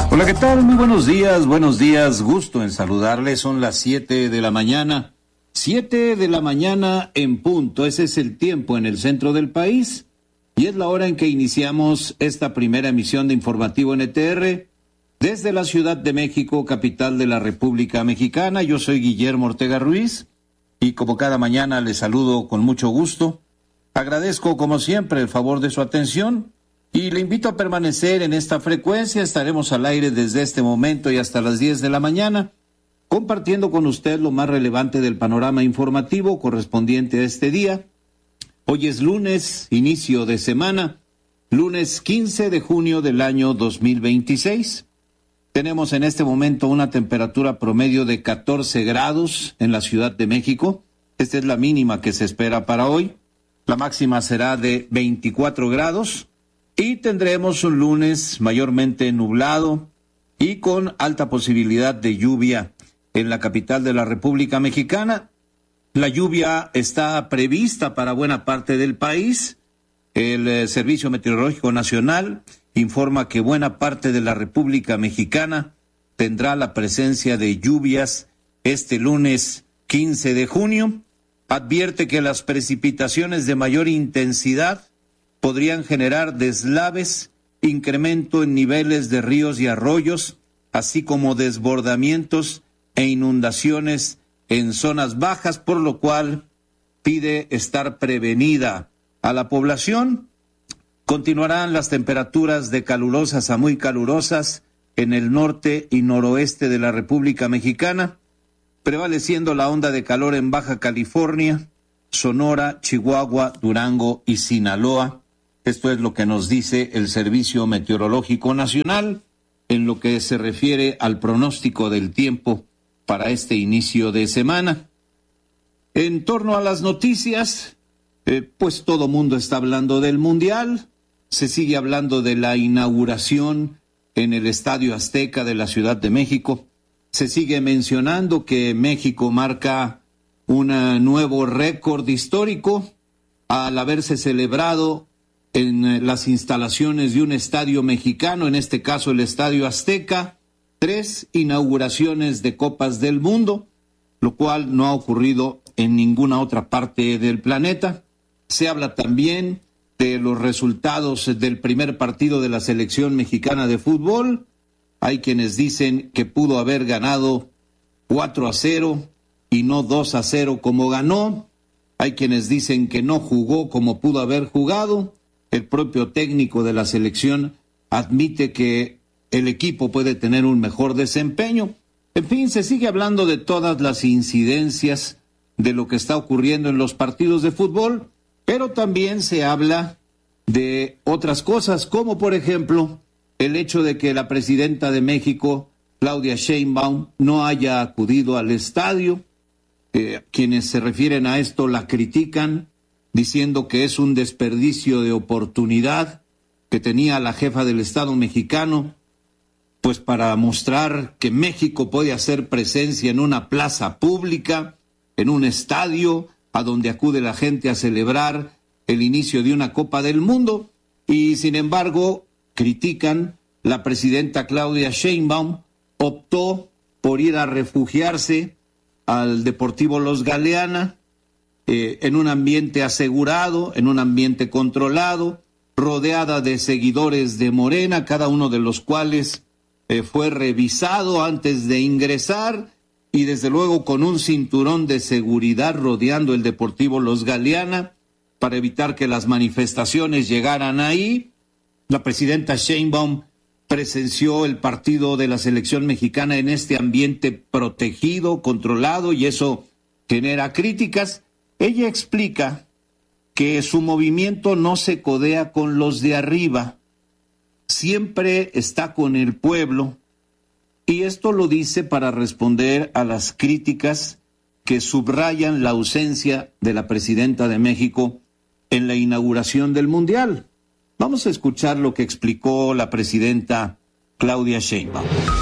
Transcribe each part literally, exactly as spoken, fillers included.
Hola, ¿qué tal? Muy buenos días, buenos días, gusto en saludarles. Son las siete de la mañana, siete de la mañana en punto. Ese es el tiempo en el centro del país y es la hora en que iniciamos esta primera emisión de Informativo N T R desde la Ciudad de México, capital de la República Mexicana. Yo soy Guillermo Ortega Ruiz y como cada mañana les saludo con mucho gusto. Agradezco como siempre el favor de su atención y le invito a permanecer en esta frecuencia. Estaremos al aire desde este momento y hasta las diez de la mañana, compartiendo con usted lo más relevante del panorama informativo correspondiente a este día. Hoy es lunes, inicio de semana, lunes quince de junio del año dos mil veintiséis. Tenemos en este momento una temperatura promedio de catorce grados en la Ciudad de México. Esta es la mínima que se espera para hoy. La máxima será de veinticuatro grados. Y tendremos un lunes mayormente nublado y con alta posibilidad de lluvia en la capital de la República Mexicana. La lluvia está prevista para buena parte del país. El eh, Servicio Meteorológico Nacional informa que buena parte de la República Mexicana tendrá la presencia de lluvias este lunes quince de junio. Advierte que las precipitaciones de mayor intensidad podrían generar deslaves, incremento en niveles de ríos y arroyos, así como desbordamientos e inundaciones en zonas bajas, por lo cual pide estar prevenida a la población. Continuarán las temperaturas de calurosas a muy calurosas en el norte y noroeste de la República Mexicana, prevaleciendo la onda de calor en Baja California, Sonora, Chihuahua, Durango y Sinaloa. Esto es lo que nos dice el Servicio Meteorológico Nacional en lo que se refiere al pronóstico del tiempo para este inicio de semana. En torno a las noticias, eh, pues todo mundo está hablando del Mundial. Se sigue hablando de la inauguración en el Estadio Azteca de la Ciudad de México. Se sigue mencionando que México marca un nuevo récord histórico al haberse celebrado en las instalaciones de un estadio mexicano, en este caso el Estadio Azteca, tres inauguraciones de Copas del Mundo, lo cual no ha ocurrido en ninguna otra parte del planeta. Se habla también de los resultados del primer partido de la selección mexicana de fútbol. Hay quienes dicen que pudo haber ganado cuatro a cero y no dos a cero como ganó. Hay quienes dicen que no jugó como pudo haber jugado. El propio técnico de la selección admite que el equipo puede tener un mejor desempeño. En fin, se sigue hablando de todas las incidencias de lo que está ocurriendo en los partidos de fútbol, pero también se habla de otras cosas, como por ejemplo el hecho de que la presidenta de México, Claudia Sheinbaum, no haya acudido al estadio. Eh, quienes se refieren a esto la critican, diciendo que es un desperdicio de oportunidad que tenía la jefa del Estado mexicano, pues para mostrar que México puede hacer presencia en una plaza pública, en un estadio, a donde acude la gente a celebrar el inicio de una Copa del Mundo, y sin embargo, critican, la presidenta Claudia Sheinbaum optó por ir a refugiarse al Deportivo Los Galeana, Eh, en un ambiente asegurado, en un ambiente controlado, rodeada de seguidores de Morena, cada uno de los cuales eh, fue revisado antes de ingresar y desde luego con un cinturón de seguridad rodeando el Deportivo Los Galeana para evitar que las manifestaciones llegaran ahí. La presidenta Sheinbaum presenció el partido de la selección mexicana en este ambiente protegido, controlado, y eso genera críticas. Ella explica que su movimiento no se codea con los de arriba, siempre está con el pueblo, y esto lo dice para responder a las críticas que subrayan la ausencia de la presidenta de México en la inauguración del Mundial. Vamos a escuchar lo que explicó la presidenta Claudia Sheinbaum.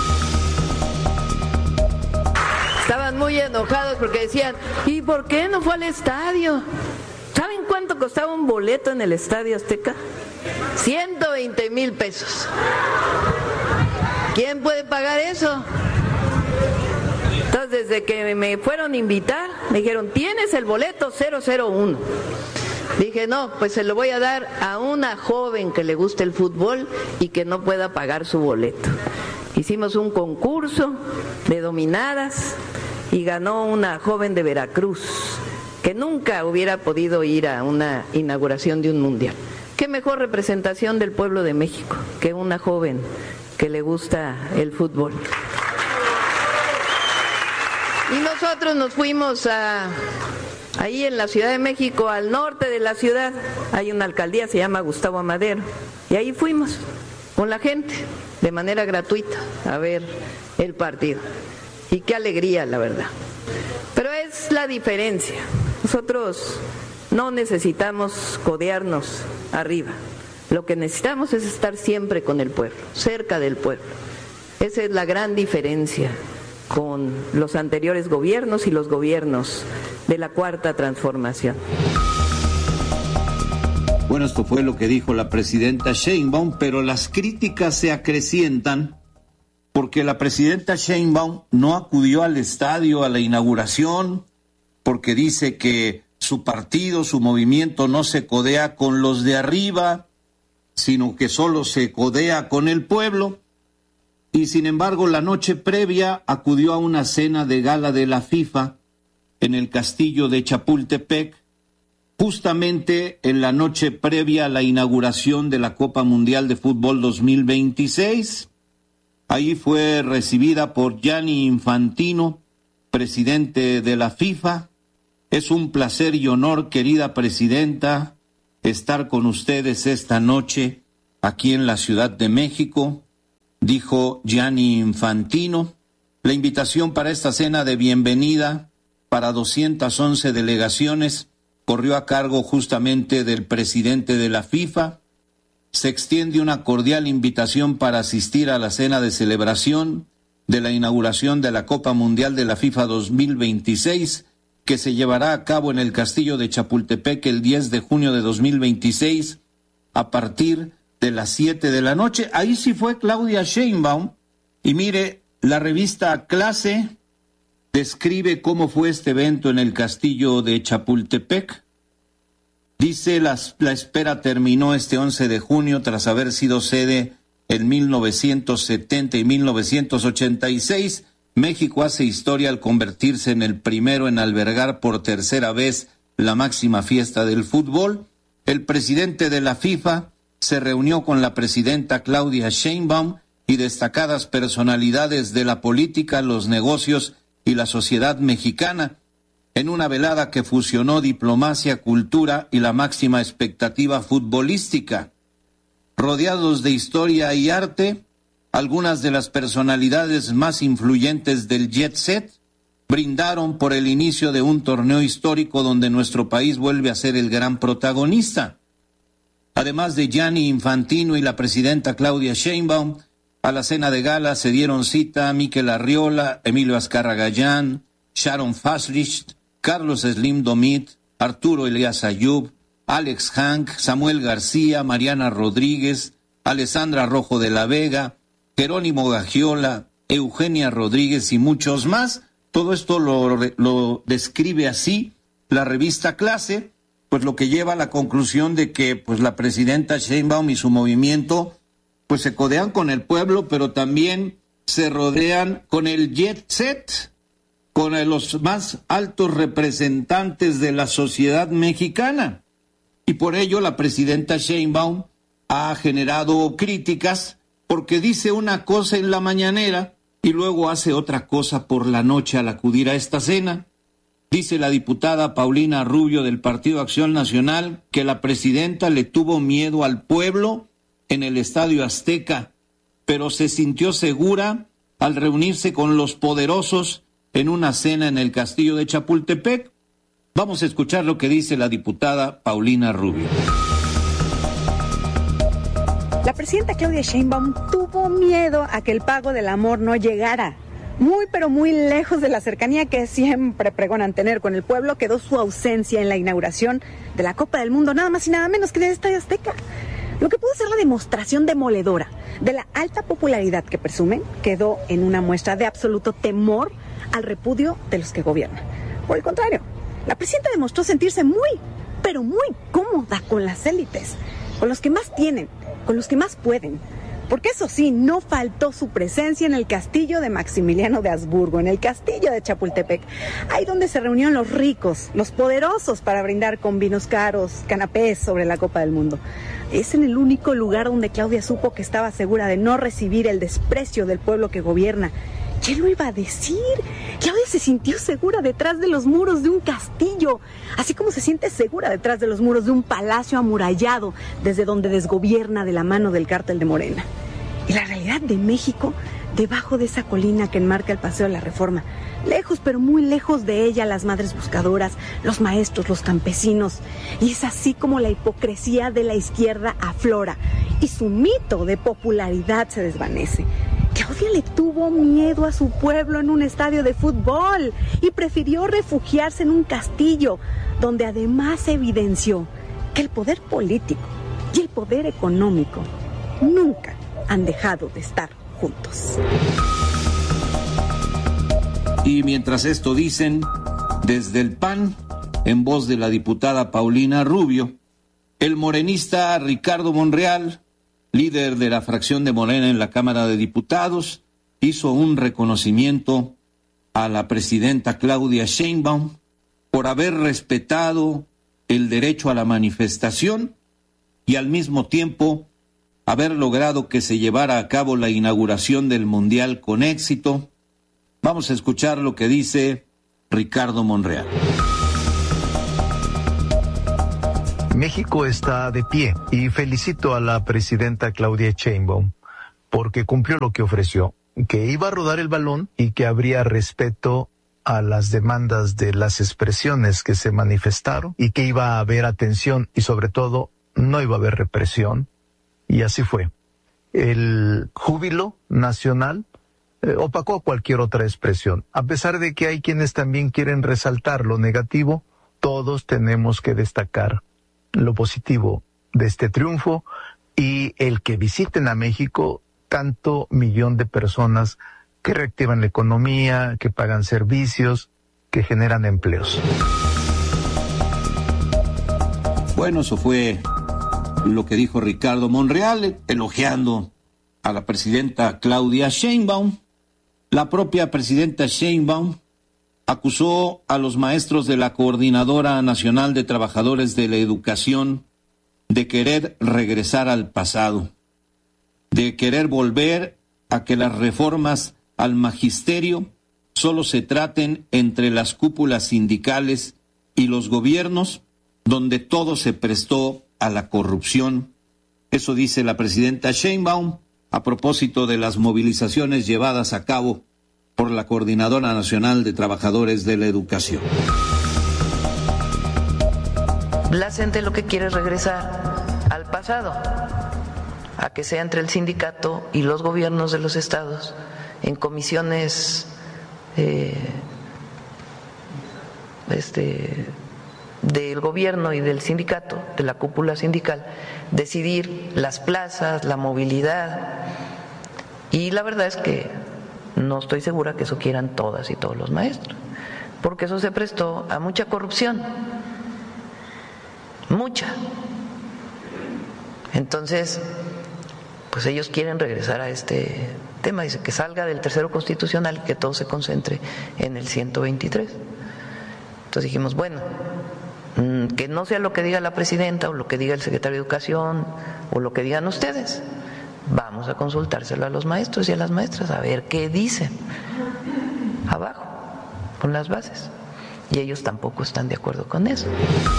Estaban muy enojados porque decían, ¿y por qué no fue al estadio? ¿Saben cuánto costaba un boleto en el Estadio Azteca? ciento veinte mil pesos. ¿Quién puede pagar eso? Entonces, desde que me fueron a invitar, me dijeron, ¿tienes el boleto cero cero uno? Dije, no, pues se lo voy a dar a una joven que le guste el fútbol y que no pueda pagar su boleto. Hicimos un concurso de dominadas y ganó una joven de Veracruz que nunca hubiera podido ir a una inauguración de un mundial. ¿Qué mejor representación del pueblo de México que una joven que le gusta el fútbol? Y nosotros nos fuimos a, ahí en la Ciudad de México, al norte de la ciudad, hay una alcaldía, se llama Gustavo Amadero, y ahí fuimos con la gente, de manera gratuita, a ver el partido. Y qué alegría, la verdad. Pero es la diferencia. Nosotros no necesitamos codearnos arriba. Lo que necesitamos es estar siempre con el pueblo, cerca del pueblo. Esa es la gran diferencia con los anteriores gobiernos y los gobiernos de la Cuarta Transformación. Bueno, esto fue lo que dijo la presidenta Sheinbaum, pero las críticas se acrecientan porque la presidenta Sheinbaum no acudió al estadio a la inauguración, porque dice que su partido, su movimiento no se codea con los de arriba, sino que solo se codea con el pueblo. Y sin embargo, la noche previa acudió a una cena de gala de la FIFA en el castillo de Chapultepec, justamente en la noche previa a la inauguración de la Copa Mundial de Fútbol dos mil veintiséis. Ahí fue recibida por Gianni Infantino, presidente de la FIFA. Es un placer y honor, querida presidenta, estar con ustedes esta noche aquí en la Ciudad de México, dijo Gianni Infantino. La invitación para esta cena de bienvenida para doscientas once delegaciones corrió a cargo justamente del presidente de la FIFA. Se extiende una cordial invitación para asistir a la cena de celebración de la inauguración de la Copa Mundial de la FIFA dos mil veintiséis, que se llevará a cabo en el Castillo de Chapultepec el diez de junio de dos mil veintiséis a partir de las siete de la noche. Ahí sí fue Claudia Sheinbaum, y mire, la revista Clase describe cómo fue este evento en el Castillo de Chapultepec. Dice, la, la espera terminó este once de junio tras haber sido sede en mil novecientos setenta y mil novecientos ochenta y seis. México hace historia al convertirse en el primero en albergar por tercera vez la máxima fiesta del fútbol. El presidente de la FIFA se reunió con la presidenta Claudia Sheinbaum y destacadas personalidades de la política, los negocios y la sociedad mexicana, en una velada que fusionó diplomacia, cultura y la máxima expectativa futbolística. Rodeados de historia y arte, algunas de las personalidades más influyentes del jet set brindaron por el inicio de un torneo histórico donde nuestro país vuelve a ser el gran protagonista. Además de Gianni Infantino y la presidenta Claudia Sheinbaum, a la cena de gala se dieron cita Mikel Arriola, Emilio Azcarra Gallán, Sharon Faslich, Carlos Slim Domit, Arturo Elías Ayub, Alex Hank, Samuel García, Mariana Rodríguez, Alessandra Rojo de la Vega, Jerónimo Gagiola, Eugenia Rodríguez y muchos más. Todo esto lo, lo describe así la revista Clase, pues lo que lleva a la conclusión de que pues la presidenta Sheinbaum y su movimiento pues se codean con el pueblo, pero también se rodean con el jet set, con los más altos representantes de la sociedad mexicana. Y por ello la presidenta Sheinbaum ha generado críticas porque dice una cosa en la mañanera y luego hace otra cosa por la noche al acudir a esta cena. Dice la diputada Paulina Rubio del Partido Acción Nacional que la presidenta le tuvo miedo al pueblo en el Estadio Azteca, pero se sintió segura al reunirse con los poderosos en una cena en el Castillo de Chapultepec. Vamos a escuchar lo que dice la diputada Paulina Rubio. La presidenta Claudia Sheinbaum tuvo miedo a que el pago del amor no llegara. Muy pero muy lejos de la cercanía que siempre pregonan tener con el pueblo, quedó su ausencia en la inauguración de la Copa del Mundo, nada más y nada menos que en el Estadio Azteca. Lo que pudo ser la demostración demoledora de la alta popularidad que presumen quedó en una muestra de absoluto temor al repudio de los que gobiernan. Por el contrario, la presidenta demostró sentirse muy, pero muy cómoda con las élites, con los que más tienen, con los que más pueden. Porque eso sí, no faltó su presencia en el castillo de Maximiliano de Habsburgo, en el castillo de Chapultepec, ahí donde se reunieron los ricos, los poderosos para brindar con vinos caros, canapés sobre la Copa del Mundo. Es en el único lugar donde Claudia supo que estaba segura de no recibir el desprecio del pueblo que gobierna. ¿Quién lo iba a decir? Claudia se sintió segura detrás de los muros de un castillo, así como se siente segura detrás de los muros de un palacio amurallado, desde donde desgobierna de la mano del cártel de Morena. Y la realidad de México, debajo de esa colina que enmarca el Paseo de la Reforma, lejos, pero muy lejos de ella, las madres buscadoras, los maestros, los campesinos. Y es así como la hipocresía de la izquierda aflora y su mito de popularidad se desvanece. Claudia le tuvo miedo a su pueblo en un estadio de fútbol y prefirió refugiarse en un castillo, donde además se evidenció que el poder político y el poder económico nunca han dejado de estar juntos. Y mientras esto dicen, desde el P A N, en voz de la diputada Paulina Rubio, el morenista Ricardo Monreal, líder de la fracción de Morena en la Cámara de Diputados, hizo un reconocimiento a la presidenta Claudia Sheinbaum por haber respetado el derecho a la manifestación y al mismo tiempo haber logrado que se llevara a cabo la inauguración del Mundial con éxito. Vamos a escuchar lo que dice Ricardo Monreal. México está de pie y felicito a la presidenta Claudia Sheinbaum porque cumplió lo que ofreció, que iba a rodar el balón y que habría respeto a las demandas de las expresiones que se manifestaron y que iba a haber atención y sobre todo no iba a haber represión, y así fue. El júbilo nacional eh, opacó cualquier otra expresión. A pesar de que hay quienes también quieren resaltar lo negativo, todos tenemos que destacar lo positivo de este triunfo y el que visiten a México tanto millón de personas que reactivan la economía, que pagan servicios, que generan empleos. Bueno, eso fue lo que dijo Ricardo Monreal, elogiando a la presidenta Claudia Sheinbaum. La propia presidenta Sheinbaum acusó a los maestros de la Coordinadora Nacional de Trabajadores de la Educación de querer regresar al pasado, de querer volver a que las reformas al magisterio solo se traten entre las cúpulas sindicales y los gobiernos, donde todo se prestó a la corrupción. Eso dice la presidenta Sheinbaum a propósito de las movilizaciones llevadas a cabo por la Coordinadora Nacional de Trabajadores de la Educación. La gente lo que quiere es regresar al pasado, a que sea entre el sindicato y los gobiernos de los estados, en comisiones eh, este, del gobierno y del sindicato, de la cúpula sindical, decidir las plazas, la movilidad. Y la verdad es que no estoy segura que eso quieran todas y todos los maestros, porque eso se prestó a mucha corrupción, mucha. Entonces, pues ellos quieren regresar a este tema, dice que salga del tercero constitucional y que todo se concentre en el ciento veintitrés. Entonces dijimos, bueno, que no sea lo que diga la presidenta o lo que diga el secretario de Educación o lo que digan ustedes. Vamos a consultárselo a los maestros y a las maestras, a ver qué dicen abajo, con las bases. Y ellos tampoco están de acuerdo con eso.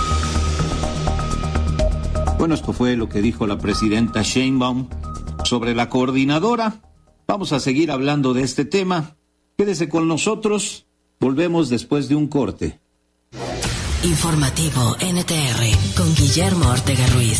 Bueno, esto fue lo que dijo la presidenta Sheinbaum sobre la coordinadora. Vamos a seguir hablando de este tema. Quédese con nosotros. Volvemos después de un corte. Informativo N T R con Guillermo Ortega Ruiz.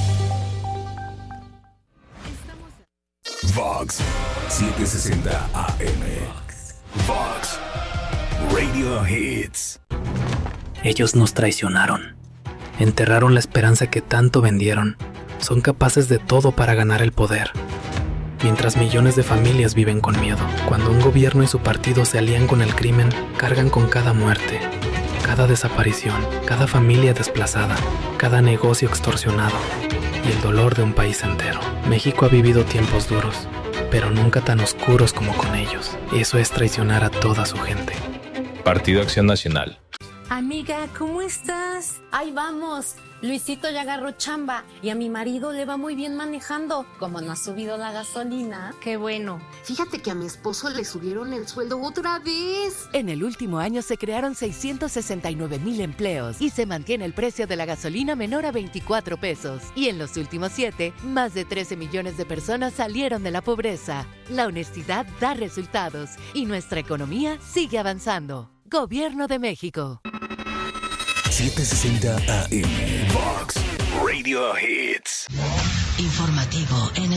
Vox setecientos sesenta A M. Vox Radio Hits. Ellos nos traicionaron. Enterraron la esperanza que tanto vendieron. son capaces de todo para ganar el poder, mientras millones de familias viven con miedo. Cuando un gobierno y su partido se alían con el crimen, cargan con cada muerte, cada desaparición, cada familia desplazada, cada negocio extorsionado y el dolor de un país entero. México ha vivido tiempos duros, pero nunca tan oscuros como con ellos. Eso es traicionar a toda su gente. Partido Acción Nacional. Amiga, ¿cómo estás? Ahí vamos. Luisito ya agarró chamba y a mi marido le va muy bien manejando. Como no ha subido la gasolina. Qué bueno. Fíjate que a mi esposo le subieron el sueldo otra vez. En el último año se crearon seiscientos sesenta y nueve mil empleos y se mantiene el precio de la gasolina menor a veinticuatro pesos. Y en los últimos siete, más de trece millones de personas salieron de la pobreza. La honestidad da resultados y nuestra economía sigue avanzando. Gobierno de México. setecientos sesenta A M. Vox Radio Hits. Informativo en el